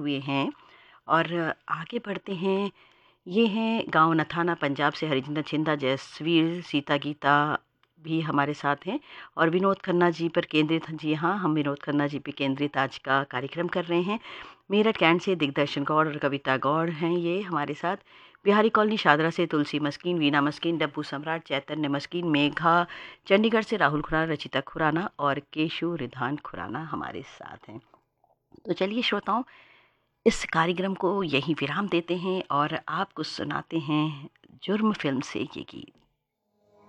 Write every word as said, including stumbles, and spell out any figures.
हुए हैं और आगे बढ़ते हैं। ये हैं गाँव नथाना पंजाब से हरिंदर छिंदा, जसवीर, सीता गीता भी हमारे साथ हैं और विनोद खन्ना जी पर केंद्रित हैं। जी हाँ, हम विनोद खन्ना जी पे केंद्रित आज का कार्यक्रम कर रहे हैं। मेरठ कैंट से दिग्दर्शन गौड़ और कविता गौड़ हैं ये हमारे साथ। बिहारी कॉलोनी शादरा से तुलसी मस्कीन, वीना मस्कीन, डब्बू सम्राट, चैतन्य मस्कीन, मेघा, चंडीगढ़ से राहुल खुराना, रचिता खुराना और केशु रिधान खुराना हमारे साथ हैं। तो चलिए श्रोताओं, इस कार्यक्रम को यहीं विराम देते हैं और आपको सुनाते हैं जुर्म फिल्म से ये गीत।